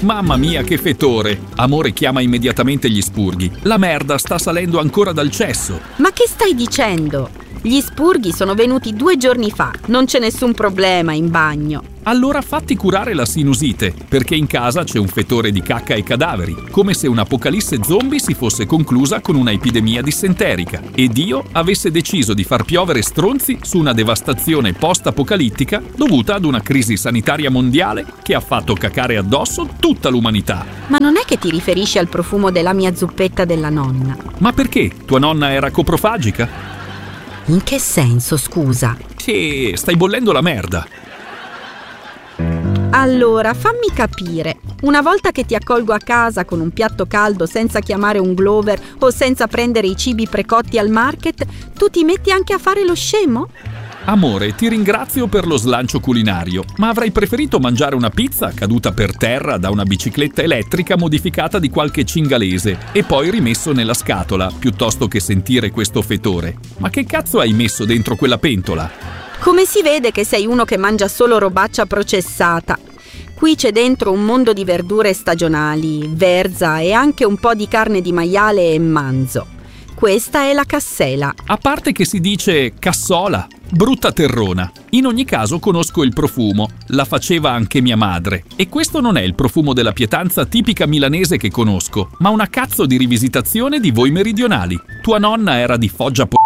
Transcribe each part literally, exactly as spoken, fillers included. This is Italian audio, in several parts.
Mamma mia, che fetore! Amore chiama immediatamente gli spurghi. La merda sta salendo ancora dal cesso. Ma che stai dicendo? Gli spurghi sono venuti due giorni fa. Non c'è nessun problema in bagno. Allora fatti curare la sinusite, perché in casa c'è un fetore di cacca e cadaveri, come se un'apocalisse zombie si fosse conclusa con una epidemia dissenterica e Dio avesse deciso di far piovere stronzi su una devastazione post-apocalittica dovuta ad una crisi sanitaria mondiale che ha fatto cacare addosso tutta l'umanità. Ma non è che ti riferisci al profumo della mia zuppetta della nonna? Ma perché? Tua nonna era coprofagica? In che senso, scusa? Che stai bollendo la merda. Allora, fammi capire. Una volta che ti accolgo a casa con un piatto caldo senza chiamare un Glover o senza prendere i cibi precotti al market, tu ti metti anche a fare lo scemo? Amore, ti ringrazio per lo slancio culinario, ma avrei preferito mangiare una pizza caduta per terra da una bicicletta elettrica modificata di qualche cingalese e poi rimesso nella scatola, piuttosto che sentire questo fetore. Ma che cazzo hai messo dentro quella pentola? Come si vede che sei uno che mangia solo robaccia processata. Qui c'è dentro un mondo di verdure stagionali, verza e anche un po' di carne di maiale e manzo. Questa è la cassela. A parte che si dice cassola, brutta terrona. In ogni caso conosco il profumo, la faceva anche mia madre. E questo non è il profumo della pietanza tipica milanese che conosco, ma una cazzo di rivisitazione di voi meridionali. Tua nonna era di Foggia po***.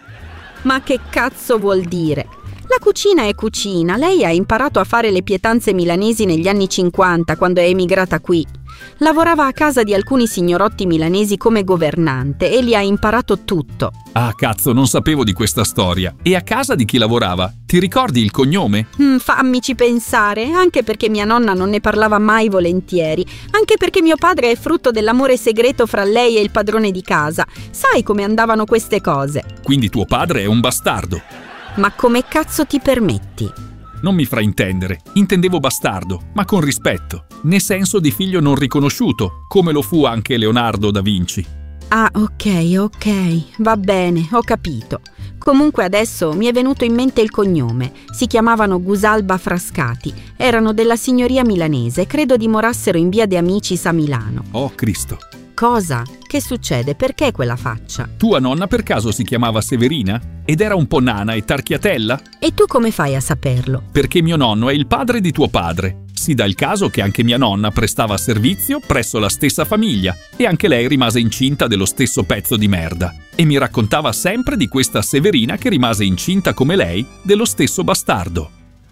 Ma che cazzo vuol dire? La cucina è cucina. Lei ha imparato a fare le pietanze milanesi negli anni cinquanta, quando è emigrata qui. Lavorava a casa di alcuni signorotti milanesi come governante e li ha imparato tutto. Ah, cazzo, non sapevo di questa storia. E a casa di chi lavorava? Ti ricordi il cognome? Mm, fammici pensare, anche perché mia nonna non ne parlava mai volentieri, anche perché mio padre è frutto dell'amore segreto fra lei e il padrone di casa. Sai come andavano queste cose? Quindi tuo padre è un bastardo. Ma come cazzo ti permetti? Non mi fraintendere, intendevo bastardo, ma con rispetto, nel senso di figlio non riconosciuto, come lo fu anche Leonardo da Vinci. Ah, ok, ok, va bene, ho capito. Comunque adesso mi è venuto in mente il cognome. Si chiamavano Gusalba Frascati, erano della signoria milanese, credo dimorassero in via De Amicis a Milano. Oh Cristo. Cosa? Che succede? Perché quella faccia? Tua nonna per caso si chiamava Severina? Ed era un po' nana e tarchiatella? E tu come fai a saperlo? Perché mio nonno è il padre di tuo padre. Si dà il caso che anche mia nonna prestava servizio presso la stessa famiglia e anche lei rimase incinta dello stesso pezzo di merda. E mi raccontava sempre di questa Severina che rimase incinta come lei dello stesso bastardo.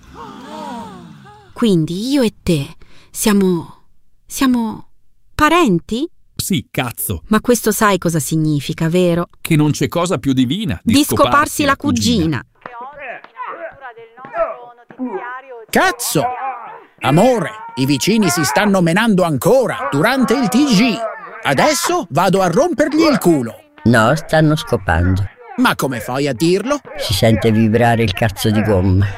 Quindi io e te siamo... siamo... parenti? Sì, cazzo. Ma questo sai cosa significa, vero? Che non c'è cosa più divina di, di scoparsi, scoparsi la cugina. cugina. Cazzo! Amore, i vicini si stanno menando ancora durante il T G. Adesso vado a rompergli il culo. No, stanno scopando. Ma come fai a dirlo? Si sente vibrare il cazzo di gomma.